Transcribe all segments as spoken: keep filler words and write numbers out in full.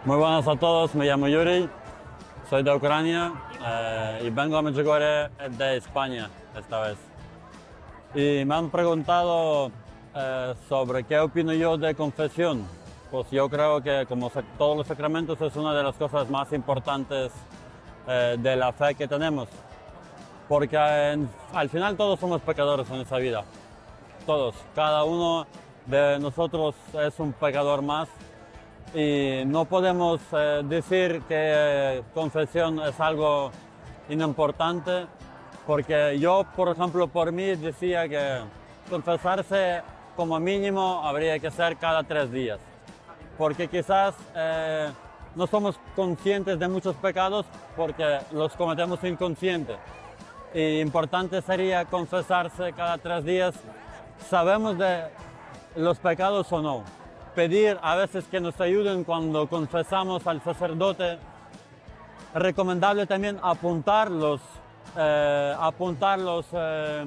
Muy buenas a todos, me llamo Yuri, soy de Ucrania eh, y vengo a Medjugorje de España esta vez. Y me han preguntado eh, sobre qué opino yo de confesión. Pues yo creo que como sa- todos los sacramentos es una de las cosas más importantes eh, de la fe que tenemos. Porque en- al final todos somos pecadores en esa vida, todos. Cada uno de nosotros es un pecador más. Y no podemos eh, decir que confesión es algo inimportante, porque yo, por ejemplo, por mí decía que confesarse como mínimo habría que ser cada tres días, porque quizás eh, no somos conscientes de muchos pecados porque los cometemos inconsciente. Y importante sería confesarse cada tres días. Sabemos de los pecados o no. Pedir a veces que nos ayuden cuando confesamos al sacerdote. Recomendable también apuntar los, eh, apuntar los eh,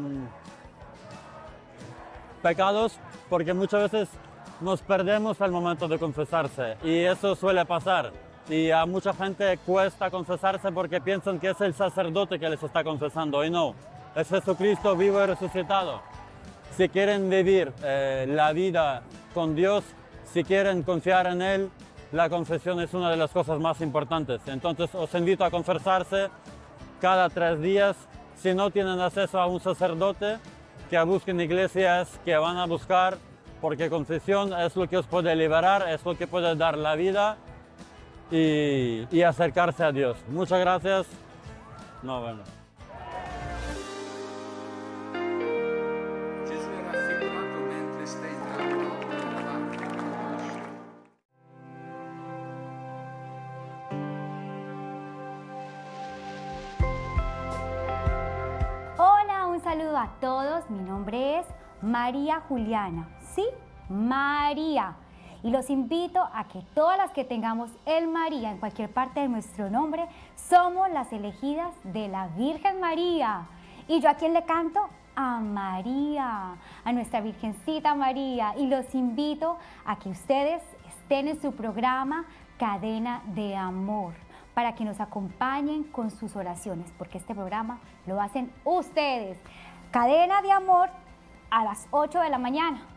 pecados, porque muchas veces nos perdemos al momento de confesarse y eso suele pasar. Y a mucha gente cuesta confesarse porque piensan que es el sacerdote que les está confesando y no, es Jesucristo vivo y resucitado. Si quieren vivir eh, la vida con Dios, si quieren confiar en Él, la confesión es una de las cosas más importantes. Entonces os invito a confesarse cada tres días. Si no tienen acceso a un sacerdote, que busquen iglesias que van a buscar, porque confesión es lo que os puede liberar, es lo que puede dar la vida y, y acercarse a Dios. Muchas gracias. No, bueno. Gesù è raffigurato mentre sta entrando nella barca. Hola, un saludo a todos. Mi nombre es María Juliana. ¿Sí? María. Y los invito a que todas las que tengamos el María en cualquier parte de nuestro nombre, somos las elegidas de la Virgen María. ¿Y yo a quién le canto? A María, a nuestra Virgencita María. Y los invito a que ustedes estén en su programa Cadena de Amor, para que nos acompañen con sus oraciones, porque este programa lo hacen ustedes. Cadena de Amor a las ocho de la mañana.